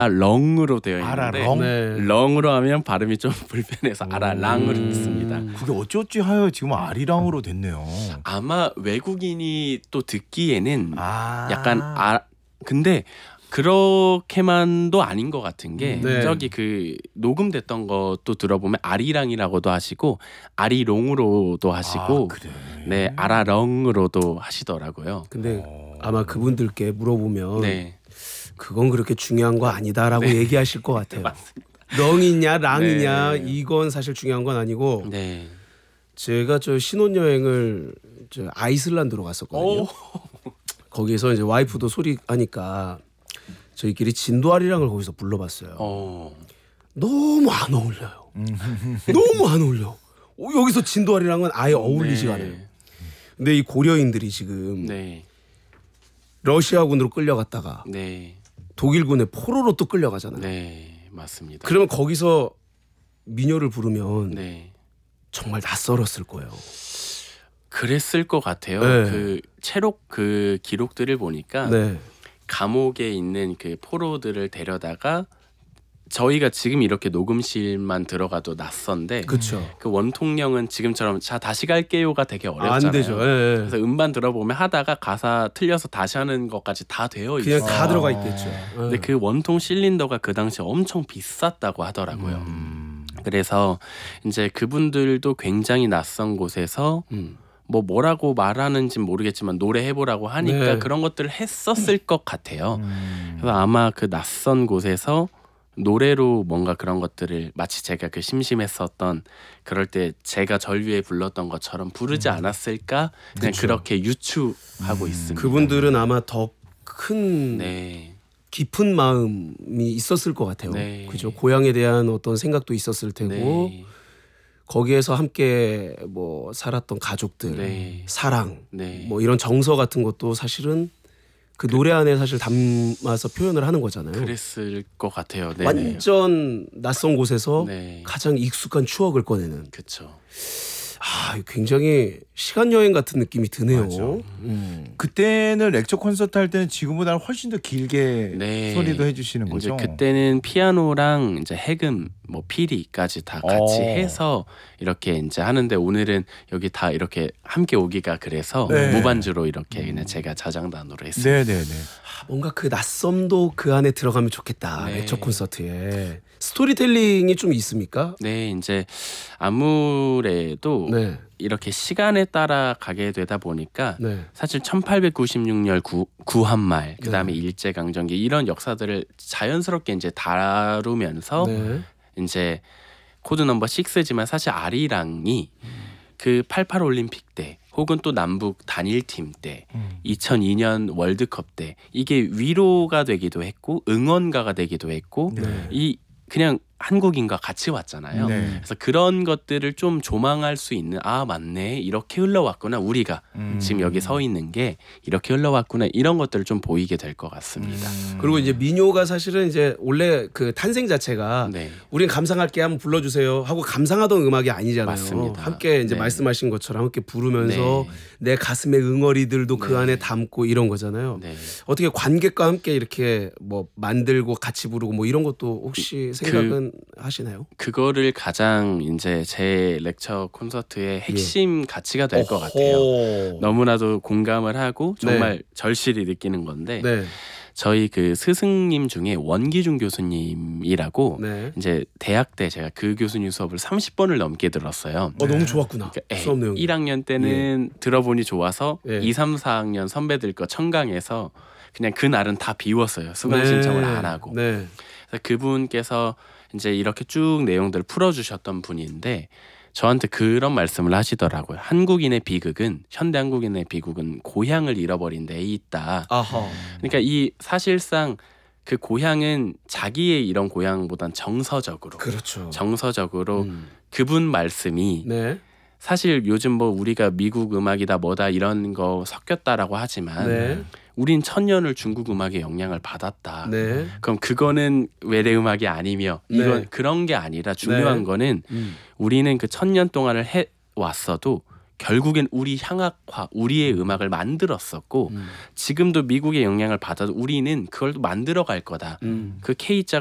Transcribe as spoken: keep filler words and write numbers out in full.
렁으로 되어 있는데 아라렁? 네. 렁으로 하면 발음이 좀 불편해서 아라랑으로 음. 있습니다. 그게 어찌어찌 하여 지금 아리랑으로 됐네요. 아마 외국인이 또 듣기에는 아. 약간 아 근데 그렇게만도 아닌 것 같은 게 네. 저기 그 녹음됐던 것도 들어보면 아리랑이라고도 하시고 아리롱으로도 하시고 아, 그래. 네 아라렁으로도 하시더라고요. 근데 어. 아마 그분들께 물어보면 네. 그건 그렇게 중요한 거 아니다라고 네. 얘기하실 것 같아요. 맞습니다. 렁이냐 랑이냐 네. 이건 사실 중요한 건 아니고 네. 제가 저 신혼여행을 저 아이슬란드로 갔었거든요. 오. 거기서 이제 와이프도 소리 하니까 저희끼리 진도아리랑을 거기서 불러봤어요. 어. 너무 안 어울려요. 너무 안 어울려. 어, 여기서 진도아리랑은 아예 어울리지가 네. 않아요. 근데 이 고려인들이 지금 네. 러시아군으로 끌려갔다가 네. 독일군의 포로로 또 끌려가잖아요. 네. 맞습니다. 그러면 거기서 민요를 부르면 네. 정말 낯설었을 거예요. 그랬을 것 같아요. 네. 그 체록 그 기록들을 보니까 네. 감옥에 있는 그 포로들을 데려다가 저희가 지금 이렇게 녹음실만 들어가도 낯선데 그렇죠. 그 원통령은 지금처럼 자 다시 갈게요가 되게 어렵잖아요. 안 되죠. 예, 예. 그래서 음반 들어보면 하다가 가사 틀려서 다시 하는 것까지 다 되어 그냥 있어요. 다 들어가 있겠죠. 근데 예. 그 원통 실린더가 그 당시 엄청 비쌌다고 하더라고요. 음. 그래서 이제 그분들도 굉장히 낯선 곳에서 음. 뭐 뭐라고 말하는지 모르겠지만 노래해보라고 하니까 네. 그런 것들을 했었을 것 같아요. 음. 그래서 아마 그 낯선 곳에서 노래로 뭔가 그런 것들을 마치 제가 그 심심했었던 그럴 때 제가 절 위에 불렀던 것처럼 부르지 않았을까 그냥 그쵸. 그렇게 유추하고 있습니다. 그분들은 아마 더 큰 네, 깊은 마음이 있었을 것 같아요. 네. 그죠? 고향에 대한 어떤 생각도 있었을 테고 네, 거기에서 함께 뭐 살았던 가족들, 네. 사랑, 네. 뭐 이런 정서 같은 것도 사실은 그 노래 안에 사실 담아서 표현을 하는 거잖아요. 그랬을 것 같아요. 네, 완전 낯선 곳에서 네, 가장 익숙한 추억을 꺼내는. 그렇죠. 아, 굉장히 시간 여행 같은 느낌이 드네요. 맞아. 음. 그때는 렉처 콘서트 할 때는 지금보다는 훨씬 더 길게 네. 소리도 해주시는 이제 거죠. 그때는 피아노랑 이제 해금, 뭐 피리까지 다 같이 어. 해서 이렇게 이제 하는데 오늘은 여기 다 이렇게 함께 오기가 그래서 네. 무반주로 이렇게 그냥 제가 자장단으로 했어요. 네네네. 아, 뭔가 그 낯섦도 그 안에 들어가면 좋겠다. 네. 렉처 콘서트에 스토리텔링이 좀 있습니까? 네, 이제 아무래도 네, 이렇게 시간에 따라 가게 되다 보니까 네, 사실 천팔백구십육 년 구, 구한말 그다음에 네. 일제강점기 이런 역사들을 자연스럽게 이제 다루면서 네. 이제 코드 넘버 육지만 사실 아리랑이 그 팔십팔 올림픽 때 혹은 또 남북 단일팀 때 음. 이천이 년 월드컵 때 이게 위로가 되기도 했고 응원가가 되기도 했고 네. 이 그냥 한국인과 같이 왔잖아요. 네. 그래서 그런 것들을 좀 조망할 수 있는 아 맞네 이렇게 흘러왔구나 우리가 음. 지금 여기 서 있는 게 이렇게 흘러왔구나 이런 것들을 좀 보이게 될 것 같습니다. 음. 그리고 이제 민요가 사실은 이제 원래 그 탄생 자체가 네, 우린 감상할게 한번 불러주세요 하고 감상하던 음악이 아니잖아요. 맞습니다. 함께 이제 네. 말씀하신 것처럼 함께 부르면서 네. 내 가슴의 응어리들도 그 네. 안에 담고 이런 거잖아요. 네. 어떻게 관객과 함께 이렇게 뭐 만들고 같이 부르고 뭐 이런 것도 혹시 생각은 하시나요? 그거를 가장 이제 제 렉처 콘서트의 핵심 가치가 될 것 같아요. 예. 어허. 너무나도 공감을 하고 정말 네. 절실히 느끼는 건데 네, 저희 그 스승님 중에 원기중 교수님이라고 네. 이제 대학 때 제가 그 교수님 수업을 삼십 번을 넘게 들었어요. 어 너무 좋았구나. 그러니까, 예, 수업 내용. 일 학년 때는 들어보니 좋아서 예. 이, 삼, 사 학년 선배들 거 청강해서 그냥 그날은 다 비웠어요. 수강 신청을 안 하고. 네. 그래서 그분께서 이제 이렇게 쭉 내용들을 풀어주셨던 분인데 저한테 그런 말씀을 하시더라고요. 한국인의 비극은 현대 한국인의 비극은 고향을 잃어버린 데에 있다. 아하. 그러니까 이 사실상 그 고향은 자기의 이런 고향보단 정서적으로 그렇죠. 정서적으로 음. 그분 말씀이 네. 사실 요즘 뭐 우리가 미국 음악이다 뭐다 이런 거 섞였다라고 하지만 네. 우린 천년을 중국 음악의 영향을 받았다. 네. 그럼 그거는 외래 음악이 아니며 이건 네. 그런 게 아니라 중요한 네. 거는 음. 우리는 그 천년 동안을 해 왔어도 결국엔 우리 향악화, 우리의 음악을 만들었었고 음. 지금도 미국의 영향을 받아도 우리는 그걸 또 만들어 갈 거다. 음. 그 K자